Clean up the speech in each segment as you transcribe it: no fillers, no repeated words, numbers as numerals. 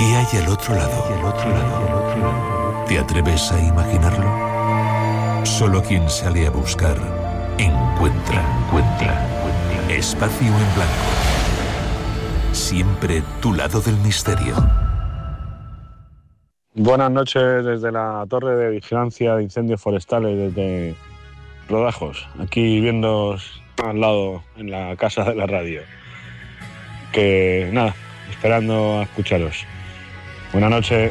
¿Qué hay al otro lado? ¿Te atreves a imaginarlo? Solo quien sale a buscar, encuentra. Espacio en Blanco. Siempre tu lado del misterio. Buenas noches desde la Torre de Vigilancia de Incendios Forestales, desde Rodajos, aquí viendo al lado en la casa de la radio. Que nada, esperando a escucharos. Buenas noches.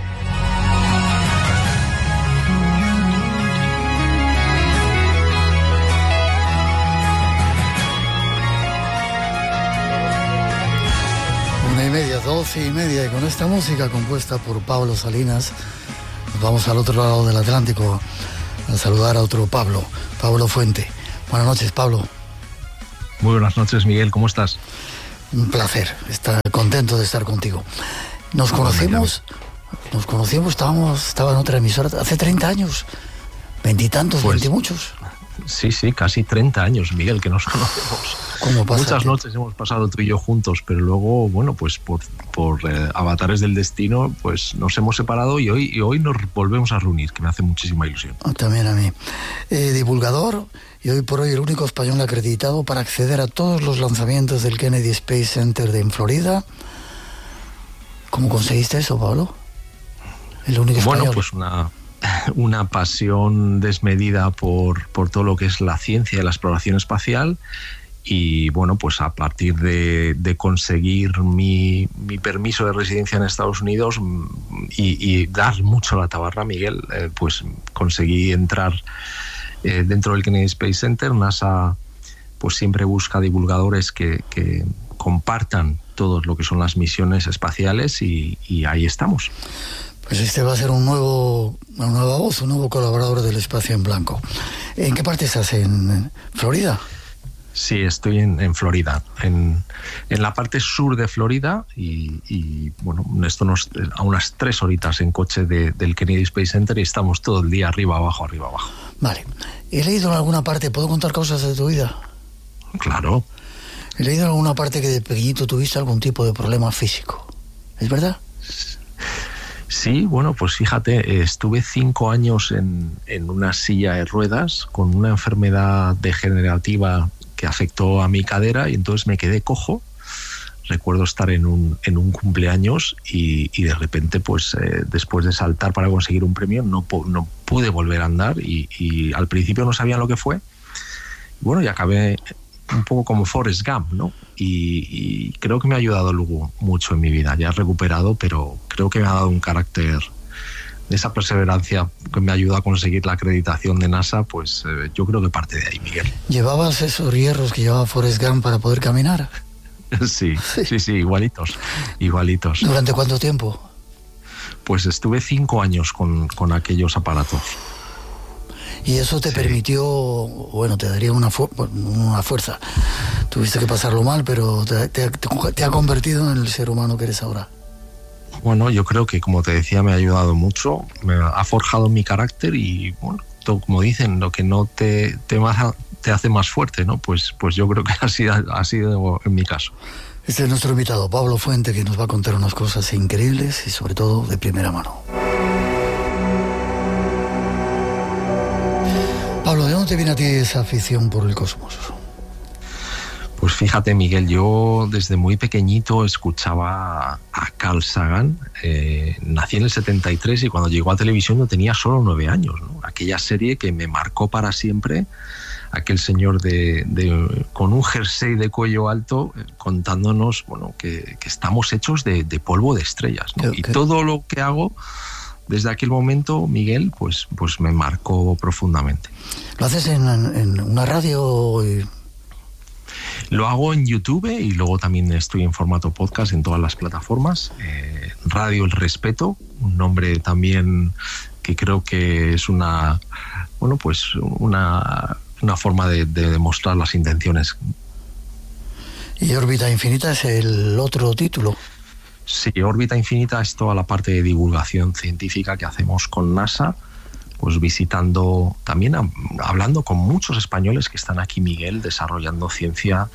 Una y media, 12:30, y con esta música compuesta por Pablo Salinas nos vamos al otro lado del Atlántico a saludar a otro Pablo Fuente. Buenas noches, Pablo. Muy buenas noches, Miguel, ¿cómo estás? Un placer, estar contento de estar contigo. Nos conocimos, estaba en otra emisora hace 30 años, 20 y tantos, 20 y muchos. Sí, casi 30 años, Miguel, que nos conocemos. ¿Cómo pasa? Muchas noches hemos pasado tú y yo juntos, pero luego, bueno, pues por avatares del destino, pues nos hemos separado y hoy nos volvemos a reunir, que me hace muchísima ilusión. También a mí. Divulgador y hoy por hoy el único español acreditado para acceder a todos los lanzamientos del Kennedy Space Center en Florida. ¿Cómo conseguiste eso, Pablo? El único español. Bueno, pues una pasión desmedida por todo lo que es la ciencia y la exploración espacial, y bueno, pues a partir de conseguir mi permiso de residencia en Estados Unidos y dar mucho la tabarra, Miguel, pues conseguí entrar dentro del Kennedy Space Center. NASA pues siempre busca divulgadores que compartan todo lo que son las misiones espaciales, y ahí estamos. Pues este va a ser una nueva voz, un nuevo colaborador del Espacio en Blanco. ¿En qué parte estás? ¿En Florida? Sí, estoy en Florida, en la parte sur de Florida, y bueno, esto a unas 3 horitas en coche del Kennedy Space Center, y estamos todo el día arriba, abajo. Vale. He leído en alguna parte, ¿puedo contar cosas de tu vida? Claro. He leído en alguna parte que de pequeñito tuviste algún tipo de problema físico. ¿Es verdad? Sí, bueno, pues fíjate, estuve 5 años en una silla de ruedas con una enfermedad degenerativa que afectó a mi cadera, y entonces me quedé cojo. Recuerdo estar en un cumpleaños y de repente, pues después de saltar para conseguir un premio, no pude volver a andar, y al principio no sabían lo que fue. Bueno, y acabé un poco como Forrest Gump, ¿no? Y creo que me ha ayudado luego mucho en mi vida. Ya he recuperado, pero creo que me ha dado un carácter de esa perseverancia que me ayuda a conseguir la acreditación de NASA. Pues yo creo que parte de ahí, Miguel. ¿Llevabas esos hierros que llevaba Forrest Gump para poder caminar? Sí, igualitos. ¿Durante cuánto tiempo? Pues estuve 5 años con aquellos aparatos. Y eso te permitió, bueno, te daría una fuerza. Tuviste que pasarlo mal, pero te ha convertido en el ser humano que eres ahora. Bueno, yo creo que, como te decía, me ha ayudado mucho, me ha forjado mi carácter, y bueno, todo, como dicen, lo que no te hace más fuerte, ¿no? Pues yo creo que ha sido en mi caso. Este es nuestro invitado, Pablo Fuente, que nos va a contar unas cosas increíbles y sobre todo de primera mano. Pablo, ¿de dónde te viene a ti esa afición por el cosmos? Pues fíjate, Miguel, yo desde muy pequeñito escuchaba a Carl Sagan. Nací en el 73 y cuando llegó a televisión yo tenía solo 9 años, ¿no? Aquella serie que me marcó para siempre, aquel señor con un jersey de cuello alto contándonos, bueno, que estamos hechos de polvo de estrellas, ¿no? Y todo lo que hago desde aquel momento, Miguel, pues me marcó profundamente. ¿Lo haces en una radio? Lo hago en YouTube, y luego también estoy en formato podcast en todas las plataformas. Radio El Respeto, un nombre también que creo que es una forma de demostrar las intenciones. ¿Y Órbita Infinita es el otro título? Sí, Órbita Infinita es toda la parte de divulgación científica que hacemos con NASA, pues visitando, también hablando con muchos españoles que están aquí, Miguel, desarrollando ciencia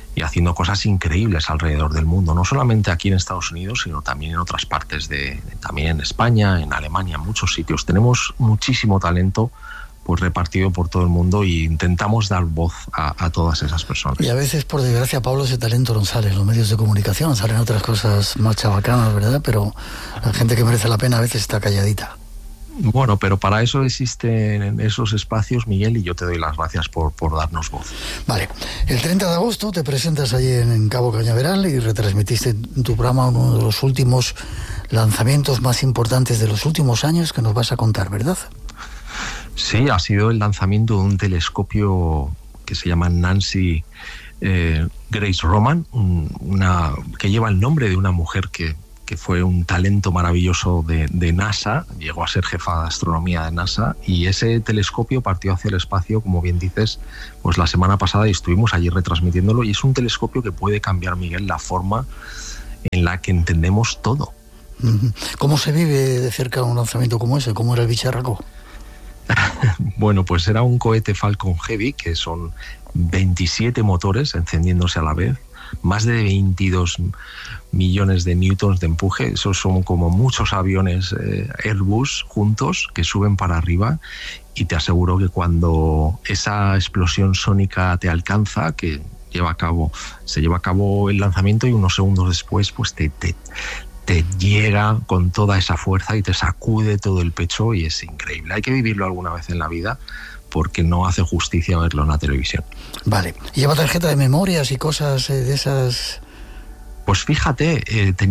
y haciendo cosas increíbles alrededor del mundo, no solamente aquí en Estados Unidos, sino también en otras partes también en España, en Alemania, en muchos sitios. Tenemos muchísimo talento pues repartido por todo el mundo y intentamos dar voz a todas esas personas. Y a veces, por desgracia, Pablo, ese talento no sale en los medios de comunicación, salen otras cosas más chabacanas, ¿verdad? Pero la gente que merece la pena a veces está calladita. Bueno, pero para eso existen esos espacios, Miguel, y yo te doy las gracias por darnos voz. Vale, el 30 de agosto te presentas allí en Cabo Cañaveral y retransmitiste en tu programa uno de los últimos lanzamientos más importantes de los últimos años que nos vas a contar, ¿verdad? Sí, ha sido el lanzamiento de un telescopio que se llama Nancy Grace Roman, que lleva el nombre de una mujer que fue un talento maravilloso de NASA, llegó a ser jefa de astronomía de NASA, y ese telescopio partió hacia el espacio, como bien dices, pues la semana pasada, y estuvimos allí retransmitiéndolo, y es un telescopio que puede cambiar, Miguel, la forma en la que entendemos todo. ¿Cómo se vive de cerca un lanzamiento como ese? ¿Cómo era el bicharraco? Bueno, pues era un cohete Falcon Heavy, que son 27 motores encendiéndose a la vez, más de 22 millones de newtons de empuje. Esos son como muchos aviones Airbus juntos que suben para arriba, y te aseguro que cuando esa explosión sónica te alcanza, que se lleva a cabo el lanzamiento, y unos segundos después pues te llega con toda esa fuerza y te sacude todo el pecho, y es increíble. Hay que vivirlo alguna vez en la vida, porque no hace justicia verlo en la televisión. Vale. ¿Lleva tarjeta de memorias y cosas de esas? Pues fíjate,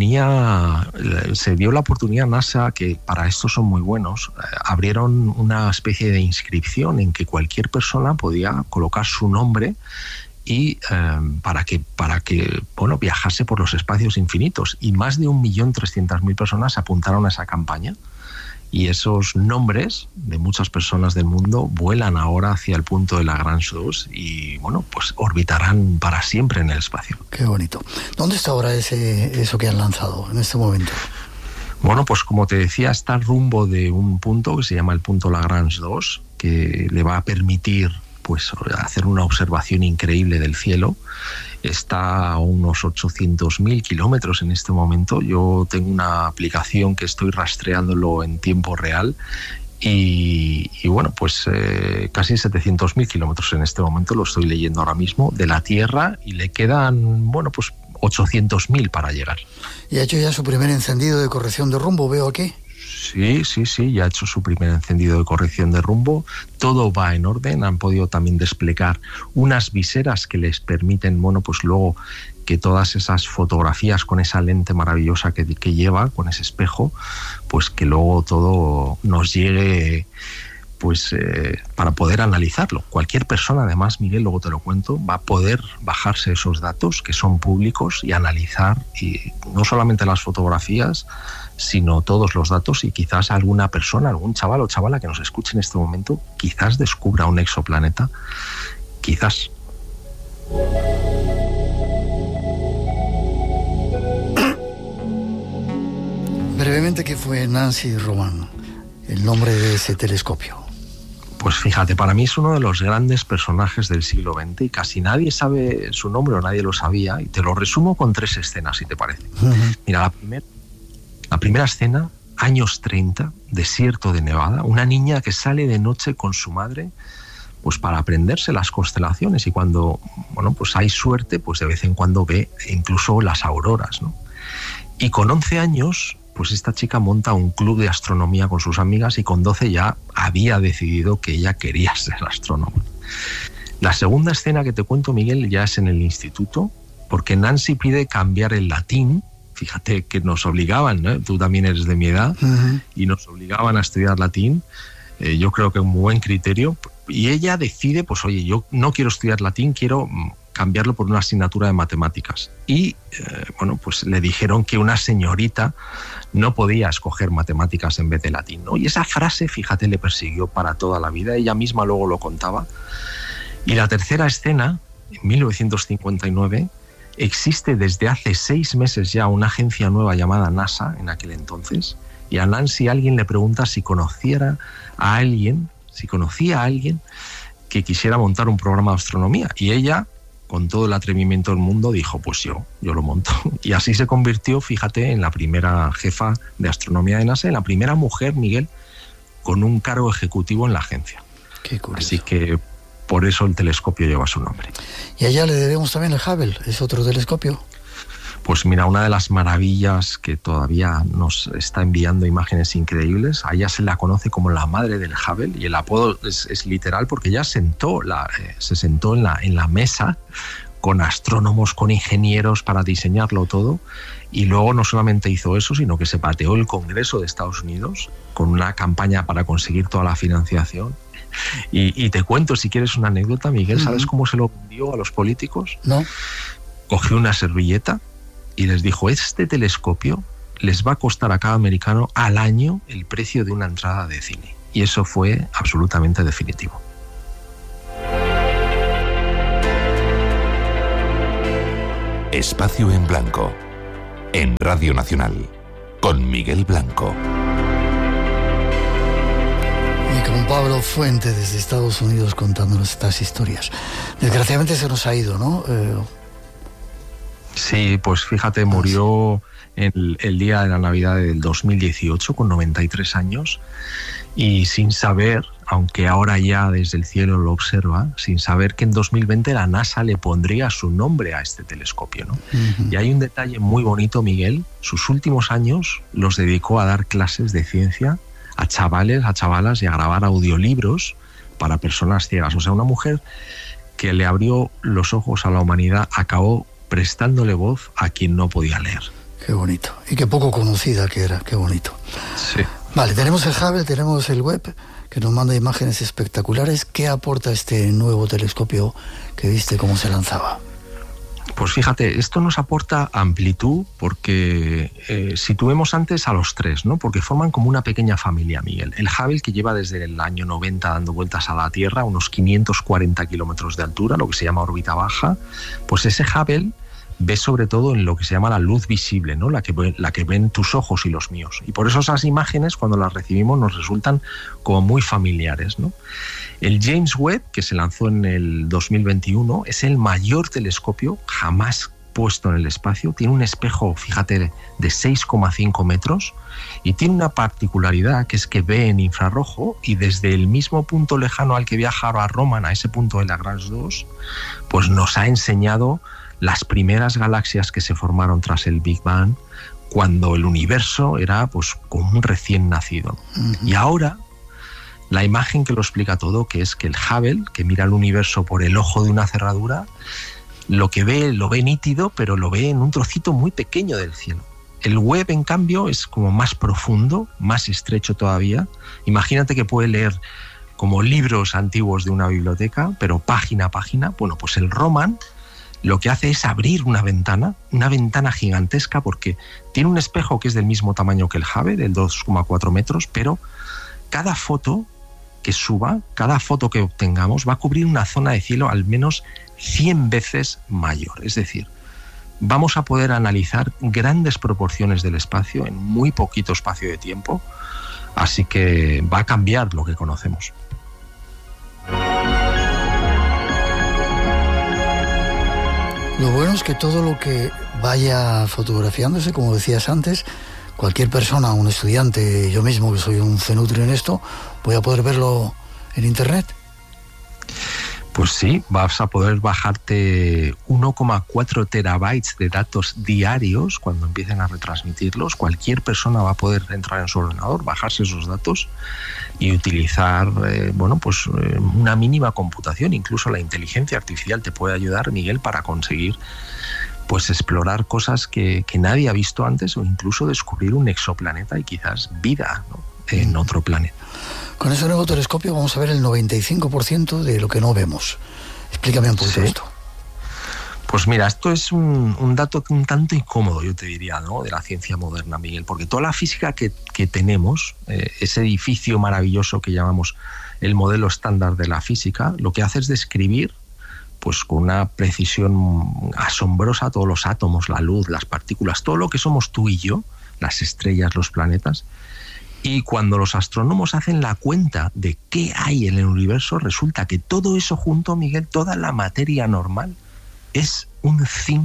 se dio la oportunidad a NASA, que para esto son muy buenos, abrieron una especie de inscripción en que cualquier persona podía colocar su nombre y para que viajase por los espacios infinitos, y más de 1.300.000 personas se apuntaron a esa campaña. Y esos nombres de muchas personas del mundo vuelan ahora hacia el punto de Lagrange 2 y, pues orbitarán para siempre en el espacio. Qué bonito. ¿Dónde está ahora eso que han lanzado en este momento? Bueno, pues como te decía, está rumbo de un punto que se llama el punto Lagrange 2, que le va a permitir pues hacer una observación increíble del cielo. Está a unos 800.000 kilómetros en este momento. Yo tengo una aplicación que estoy rastreándolo en tiempo real y casi 700.000 kilómetros en este momento, lo estoy leyendo ahora mismo, de la Tierra, y le quedan 800.000 para llegar. ¿Y ha hecho ya su primer encendido de corrección de rumbo, veo aquí? Sí, ya ha hecho su primer encendido de corrección de rumbo. Todo va en orden. Han podido también desplegar unas viseras que les permiten, luego que todas esas fotografías con esa lente maravillosa que lleva, con ese espejo, pues que luego todo nos llegue para poder analizarlo. Cualquier persona, además, Miguel, luego te lo cuento, va a poder bajarse esos datos que son públicos y analizar, y no solamente las fotografías, sino todos los datos, y quizás alguna persona, algún chaval o chavala que nos escuche en este momento, quizás descubra un exoplaneta, quizás. Brevemente, ¿qué fue Nancy Roman, el nombre de ese telescopio? Pues fíjate, para mí es uno de los grandes personajes del siglo XX y casi nadie sabe su nombre, o nadie lo sabía, y te lo resumo con 3 escenas, si te parece. Mira, la primera escena, años 30, desierto de Nevada, una niña que sale de noche con su madre pues para aprenderse las constelaciones, y cuando pues hay suerte, pues de vez en cuando ve incluso las auroras, ¿no? Y con 11 años, pues esta chica monta un club de astronomía con sus amigas, y con 12 ya había decidido que ella quería ser astrónoma. La segunda escena que te cuento, Miguel, ya es en el instituto, porque Nancy pide cambiar el latín. Fíjate que nos obligaban, ¿no? Tú también eres de mi edad, y nos obligaban a estudiar latín. Yo creo que un buen criterio. Y ella decide, pues oye, yo no quiero estudiar latín, quiero cambiarlo por una asignatura de matemáticas. Y pues le dijeron que una señorita no podía escoger matemáticas en vez de latín, ¿no? Y esa frase, fíjate, le persiguió para toda la vida. Ella misma luego lo contaba. Y la tercera escena, en 1959, existe desde hace 6 meses ya una agencia nueva llamada NASA, en aquel entonces, y a Nancy alguien le pregunta si conocía a alguien que quisiera montar un programa de astronomía, y ella con todo el atrevimiento del mundo, dijo, pues yo lo monto. Y así se convirtió, fíjate, en la primera jefa de astronomía de NASA, en la primera mujer, Miguel, con un cargo ejecutivo en la agencia. Qué curioso. Así que por eso el telescopio lleva su nombre. Y allá le debemos también el Hubble, es otro telescopio. Pues mira, una de las maravillas que todavía nos está enviando imágenes increíbles, a ella se la conoce como la madre del Hubble, y el apodo es literal porque ella se sentó en la mesa con astrónomos, con ingenieros para diseñarlo todo, y luego no solamente hizo eso, sino que se pateó el Congreso de Estados Unidos con una campaña para conseguir toda la financiación. Y te cuento, si quieres, una anécdota, Miguel. ¿Sabes cómo se lo vendió a los políticos? No. Cogió una servilleta y les dijo, este telescopio les va a costar a cada americano al año el precio de una entrada de cine. Y eso fue absolutamente definitivo. Espacio en Blanco, en Radio Nacional, con Miguel Blanco. Y con Pablo Fuente desde Estados Unidos contándonos estas historias. Desgraciadamente se nos ha ido, ¿no? Sí, pues fíjate, murió el día de la Navidad del 2018 con 93 años y sin saber, aunque ahora ya desde el cielo lo observa, sin saber que en 2020 la NASA le pondría su nombre a este telescopio, ¿no? Uh-huh. Y hay un detalle muy bonito, Miguel. Sus últimos años los dedicó a dar clases de ciencia a chavales, a chavalas y a grabar audiolibros para personas ciegas. O sea, una mujer que le abrió los ojos a la humanidad acabó prestándole voz a quien no podía leer. Qué bonito. Y qué poco conocida que era, qué bonito. Sí. Vale, tenemos el Hubble, tenemos el Webb, que nos manda imágenes espectaculares. ¿Qué aporta este nuevo telescopio que viste cómo se lanzaba? Pues fíjate, esto nos aporta amplitud porque situemos antes a los tres, ¿no? Porque forman como una pequeña familia, Miguel. El Hubble, que lleva desde el año 90 dando vueltas a la Tierra, unos 540 kilómetros de altura, lo que se llama órbita baja, pues ese Hubble ve sobre todo en lo que se llama la luz visible, ¿no? La que ven tus ojos y los míos. Y por eso esas imágenes, cuando las recibimos, nos resultan como muy familiares, ¿no? El James Webb, que se lanzó en el 2021, es el mayor telescopio jamás puesto en el espacio. Tiene un espejo, fíjate, de 6,5 metros y tiene una particularidad, que es que ve en infrarrojo, y desde el mismo punto lejano al que viaja a Roman, a ese punto de Lagrange 2, pues nos ha enseñado las primeras galaxias que se formaron tras el Big Bang, cuando el universo era pues como un recién nacido. Uh-huh. Y ahora la imagen que lo explica todo, que es que el Hubble, que mira el universo por el ojo de una cerradura, lo que ve, lo ve nítido, pero lo ve en un trocito muy pequeño del cielo. El Webb, en cambio, es como más profundo, más estrecho todavía. Imagínate que puede leer como libros antiguos de una biblioteca, pero página a página. Bueno, pues el Roman lo que hace es abrir una ventana gigantesca, porque tiene un espejo que es del mismo tamaño que el Hubble, del 2,4 metros, pero cada foto que suba, cada foto que obtengamos va a cubrir una zona de cielo al menos 100 veces mayor. Es decir, vamos a poder analizar grandes proporciones del espacio en muy poquito espacio de tiempo, así que va a cambiar lo que conocemos. Lo bueno es que todo lo que vaya fotografiándose, como decías antes, cualquier persona, un estudiante, yo mismo que soy un cenutrio en esto, voy a poder verlo en internet. Pues sí, vas a poder bajarte 1,4 terabytes de datos diarios cuando empiecen a retransmitirlos. Cualquier persona va a poder entrar en su ordenador, bajarse esos datos y utilizar una mínima computación. Incluso la inteligencia artificial te puede ayudar, Miguel, para conseguir pues explorar cosas que nadie ha visto antes, o incluso descubrir un exoplaneta y quizás vida, ¿no?, en otro planeta. Con ese nuevo telescopio vamos a ver el 95% de lo que no vemos. Explícame un poquito esto. Pues mira, esto es un dato un tanto incómodo, yo te diría, ¿no?, de la ciencia moderna, Miguel, porque toda la física que tenemos, ese edificio maravilloso que llamamos el modelo estándar de la física, lo que hace es describir pues con una precisión asombrosa todos los átomos, la luz, las partículas, todo lo que somos tú y yo, las estrellas, los planetas. Y cuando los astrónomos hacen la cuenta de qué hay en el universo, resulta que todo eso junto, Miguel, toda la materia normal, es un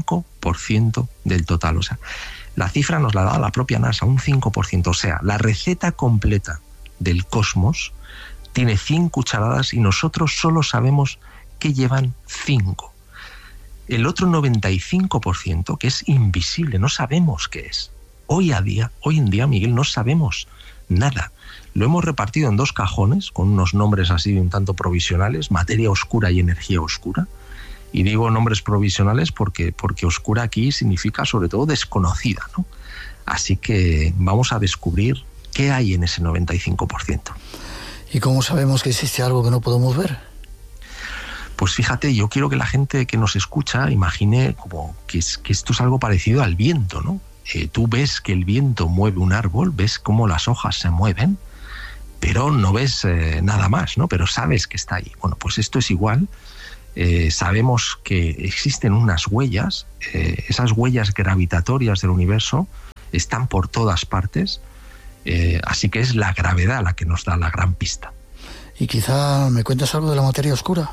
5% del total. O sea, la cifra nos la da la propia NASA, un 5%. O sea, la receta completa del cosmos tiene 100 cucharadas y nosotros solo sabemos que llevan 5. El otro 95%, que es invisible, no sabemos qué es. Hoy en día, Miguel, no sabemos nada. Lo hemos repartido en 2 cajones, con unos nombres así un tanto provisionales, materia oscura y energía oscura. Y digo nombres provisionales porque oscura aquí significa sobre todo desconocida, ¿no? Así que vamos a descubrir qué hay en ese 95%. ¿Y cómo sabemos que existe algo que no podemos ver? Pues fíjate, yo quiero que la gente que nos escucha imagine como que esto es algo parecido al viento, ¿no? Tú ves que el viento mueve un árbol, ves cómo las hojas se mueven, pero no ves nada más, ¿no? Pero sabes que está ahí. Bueno, pues esto es igual. Sabemos que existen unas huellas, esas huellas gravitatorias del universo están por todas partes, así que es la gravedad la que nos da la gran pista. Y quizá me cuentas algo de la materia oscura.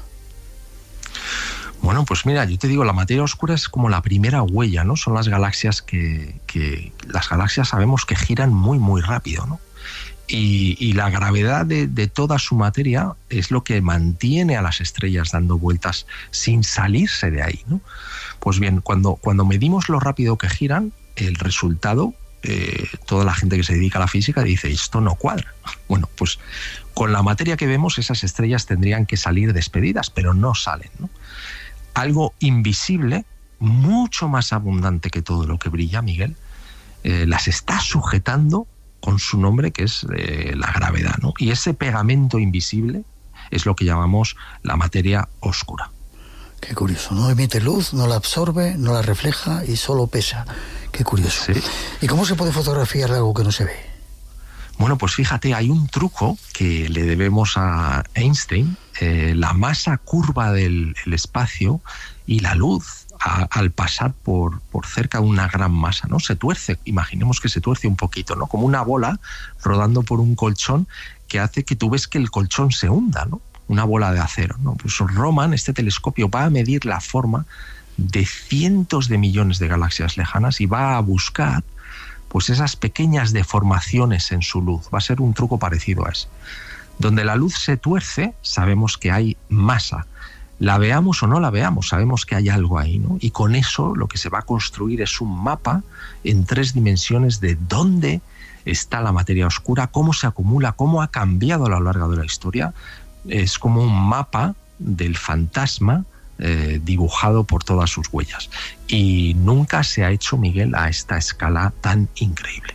Bueno, pues mira, yo te digo, la materia oscura es como la primera huella, ¿no? Son las galaxias que las galaxias sabemos que giran muy, muy rápido, ¿no? Y la gravedad de toda su materia es lo que mantiene a las estrellas dando vueltas sin salirse de ahí, ¿no? Pues bien, cuando medimos lo rápido que giran, el resultado, toda la gente que se dedica a la física dice, esto no cuadra. Bueno, pues con la materia que vemos, esas estrellas tendrían que salir despedidas, pero no salen, ¿no? Algo invisible, mucho más abundante que todo lo que brilla, Miguel, las está sujetando con su nombre, que es la gravedad, ¿no? Y ese pegamento invisible es lo que llamamos la materia oscura. Qué curioso, no emite luz, no la absorbe, no la refleja y solo pesa. Qué curioso. Sí. ¿Y cómo se puede fotografiar algo que no se ve? Bueno, pues fíjate, hay un truco que le debemos a Einstein. La masa curva del espacio y la luz al pasar por cerca de una gran masa, ¿no? Se tuerce, imaginemos que se tuerce un poquito, ¿no? Como una bola rodando por un colchón que hace que tú ves que el colchón se hunda, ¿no? Una bola de acero, ¿no? Pues Roman, este telescopio, va a medir la forma de cientos de millones de galaxias lejanas y va a buscar pues esas pequeñas deformaciones en su luz. Va a ser un truco parecido a ese. Donde la luz se tuerce, sabemos que hay masa. La veamos o no la veamos, sabemos que hay algo ahí, ¿no? Y con eso lo que se va a construir es un mapa en 3 dimensiones de dónde está la materia oscura, cómo se acumula, cómo ha cambiado a lo largo de la historia. Es como un mapa del fantasma dibujado por todas sus huellas. Y nunca se ha hecho, Miguel, a esta escala tan increíble.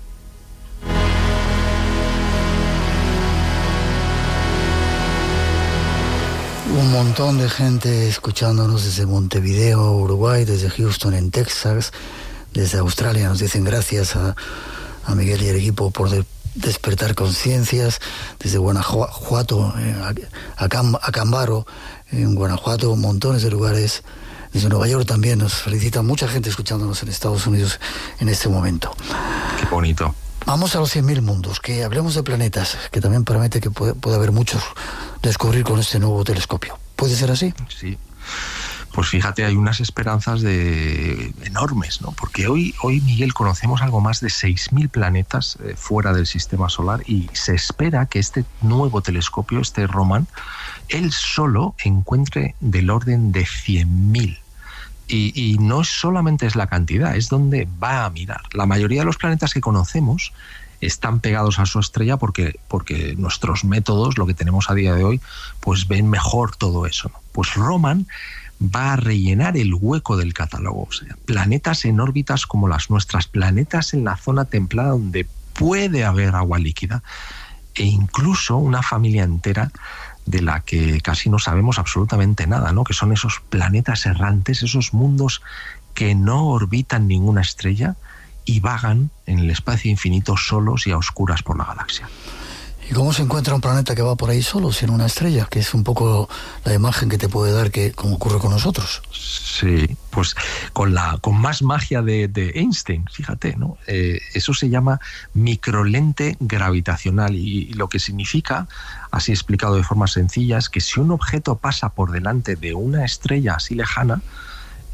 Un montón de gente escuchándonos desde Montevideo, Uruguay, desde Houston, en Texas, desde Australia. Nos dicen gracias a Miguel y el equipo por despertar conciencias. Desde Guanajuato, a Cambaro, en Guanajuato, montones de lugares. Desde Nueva York también nos felicitan mucha gente escuchándonos en Estados Unidos en este momento. Qué bonito. Vamos a los 100.000 mundos, que hablemos de planetas, que también promete que puede haber muchos descubrir con este nuevo telescopio. ¿Puede ser así? Sí. Pues fíjate, hay unas esperanzas enormes, ¿no? Porque hoy, Miguel, conocemos algo más de 6.000 planetas fuera del sistema solar y se espera que este nuevo telescopio, este Roman, él solo encuentre del orden de 100.000. Y no solamente es la cantidad, es donde va a mirar. La mayoría de los planetas que conocemos están pegados a su estrella porque nuestros métodos, lo que tenemos a día de hoy, pues ven mejor todo eso, ¿no? Pues Roman va a rellenar el hueco del catálogo. O sea, planetas en órbitas como las nuestras, planetas en la zona templada donde puede haber agua líquida e incluso una familia entera de la que casi no sabemos absolutamente nada, ¿no? Que son esos planetas errantes, esos mundos que no orbitan ninguna estrella y vagan en el espacio infinito solos y a oscuras por la galaxia. ¿Y cómo se encuentra un planeta que va por ahí solo, sin una estrella? Que es un poco la imagen que te puede dar, que como ocurre con nosotros. Sí, pues con más magia de Einstein, fíjate, ¿no? Eso se llama microlente gravitacional y lo que significa, así explicado de forma sencilla, es que si un objeto pasa por delante de una estrella así lejana,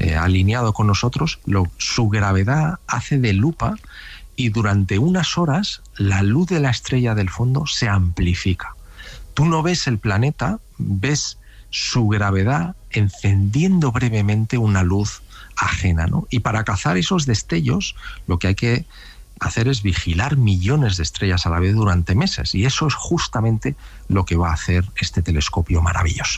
alineado con nosotros, su gravedad hace de lupa y durante unas horas la luz de la estrella del fondo se amplifica. Tú no ves el planeta, ves su gravedad encendiendo brevemente una luz ajena, ¿no? Y para cazar esos destellos, lo que hay que hacer es vigilar millones de estrellas a la vez durante meses, y eso es justamente lo que va a hacer este telescopio maravilloso.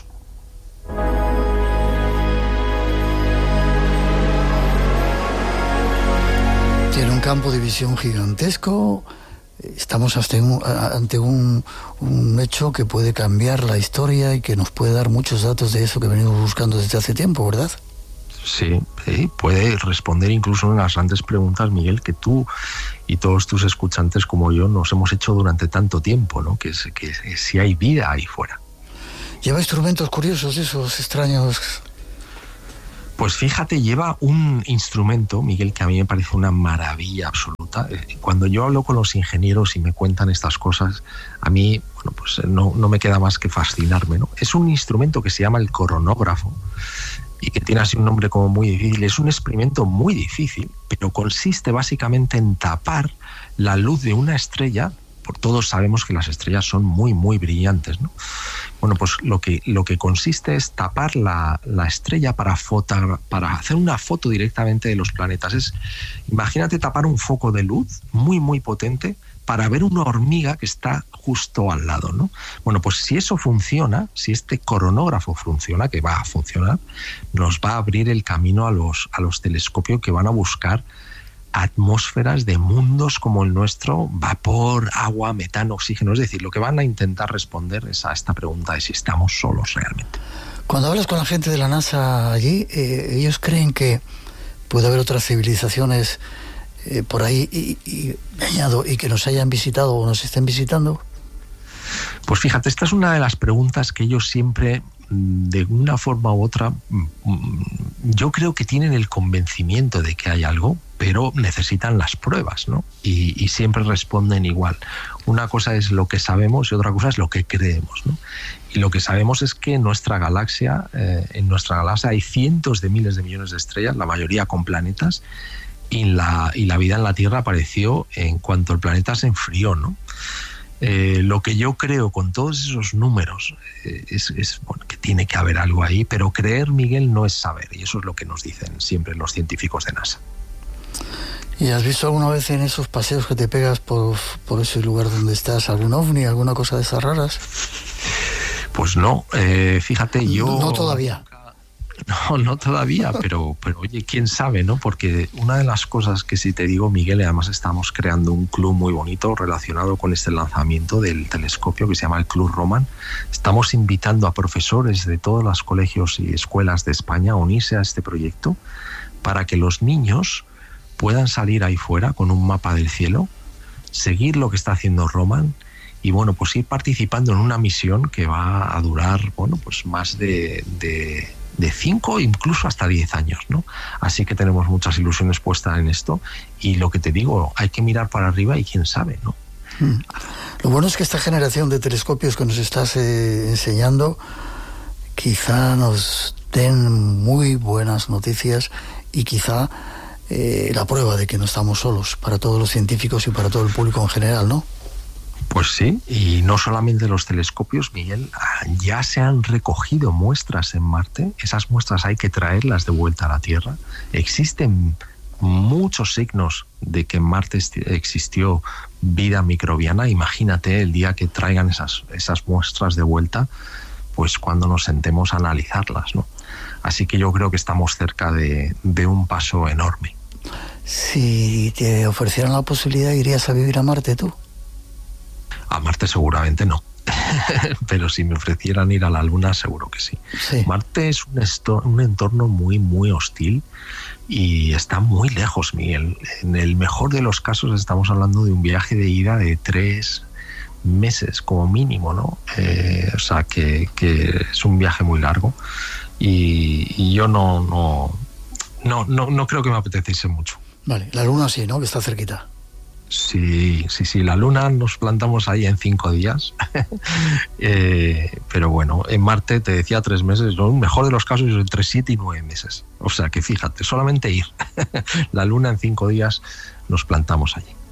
Tiene un campo de visión gigantesco. Estamos ante un hecho que puede cambiar la historia y que nos puede dar muchos datos de eso que venimos buscando desde hace tiempo, ¿verdad? Sí, puede responder incluso en las grandes preguntas, Miguel, que tú y todos tus escuchantes como yo nos hemos hecho durante tanto tiempo, ¿no? Que si hay vida ahí fuera. ¿Lleva instrumentos curiosos, esos extraños? Pues fíjate, lleva un instrumento, Miguel, que a mí me parece una maravilla absoluta. Cuando yo hablo con los ingenieros y me cuentan estas cosas, a mí, bueno, pues no me queda más que fascinarme, ¿no? Es un instrumento que se llama el coronógrafo y que tiene así un nombre como muy difícil. Es un experimento muy difícil, pero consiste básicamente en tapar la luz de una estrella. Por todos sabemos que las estrellas son muy, muy brillantes, ¿no? Bueno, pues lo que consiste es tapar la estrella para hacer una foto directamente de los planetas. Imagínate tapar un foco de luz muy, muy potente para ver una hormiga que está justo al lado, ¿no? Bueno, pues si eso funciona, si este coronógrafo funciona, que va a funcionar, nos va a abrir el camino a los telescopios que van a buscar atmósferas de mundos como el nuestro, vapor, agua, metano, oxígeno. Es decir, lo que van a intentar responder es a esta pregunta de si estamos solos realmente. Cuando hablas con la gente de la NASA allí, ellos creen que puede haber otras civilizaciones por ahí y que nos hayan visitado o nos estén visitando. Pues fíjate, esta es una de las preguntas que ellos siempre, de una forma u otra, yo creo que tienen el convencimiento de que hay algo, pero necesitan las pruebas, ¿no? Y siempre responden igual. Una cosa es lo que sabemos y otra cosa es lo que creemos, ¿no? Y lo que sabemos es que en nuestra galaxia hay cientos de miles de millones de estrellas, la mayoría con planetas, y la vida en la Tierra apareció en cuanto el planeta se enfrió, ¿no? Lo que yo creo con todos esos números es bueno, que tiene que haber algo ahí, pero creer, Miguel, no es saber, y eso es lo que nos dicen siempre los científicos de NASA. ¿Y has visto alguna vez en esos paseos que te pegas por ese lugar donde estás algún ovni, alguna cosa de esas raras? Pues no, fíjate, yo... No todavía. No todavía, pero oye, quién sabe, ¿no? Porque una de las cosas que sí te digo, Miguel, y además estamos creando un club muy bonito relacionado con este lanzamiento del telescopio que se llama el Club Roman. Estamos invitando a profesores de todos los colegios y escuelas de España a unirse a este proyecto para que los niños puedan salir ahí fuera con un mapa del cielo, seguir lo que está haciendo Roman y, bueno, pues ir participando en una misión que va a durar, bueno, pues más de 5, incluso hasta 10 años, ¿no? Así que tenemos muchas ilusiones puestas en esto y lo que te digo, hay que mirar para arriba y quién sabe, ¿no? Lo bueno es que esta generación de telescopios que nos estás enseñando quizá nos den muy buenas noticias y quizá la prueba de que no estamos solos para todos los científicos y para todo el público en general, ¿no? Pues sí, y no solamente los telescopios, Miguel, ya se han recogido muestras en Marte. Esas muestras hay que traerlas de vuelta a la Tierra. Existen muchos signos de que en Marte existió vida microbiana. Imagínate el día que traigan esas muestras de vuelta, pues cuando nos sentemos a analizarlas, ¿no? Así que yo creo que estamos cerca de un paso enorme. Si te ofrecieran la posibilidad, ¿irías a vivir a Marte tú? A Marte seguramente no, pero si me ofrecieran ir a la Luna seguro que sí. Marte es un entorno muy, muy hostil y está muy lejos, Miguel. En el mejor de los casos estamos hablando de un viaje de ida de 3 meses como mínimo, ¿no? O sea que es un viaje muy largo y yo no creo que me apeteciese mucho. Vale, la Luna sí, ¿no? Que está cerquita. Sí, la Luna nos plantamos ahí en 5 días. Pero bueno, en Marte te decía 3 meses, lo mejor de los casos entre 7 y 9 meses. O sea que fíjate, solamente ir. La Luna en 5 días nos plantamos allí.